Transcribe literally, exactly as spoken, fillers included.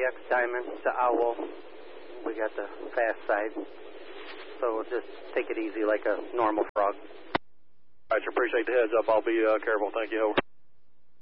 X Diamond to Owl. We got the fast side. So we'll just take it easy like a normal frog. All right, appreciate the heads up. I'll be uh, careful. Thank you. Over.